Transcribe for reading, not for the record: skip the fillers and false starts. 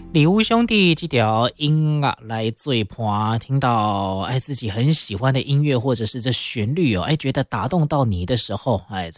礼物兄弟这条音乐来最伴，听到自己很喜欢的音乐或者是这旋律觉得打动到你的时候，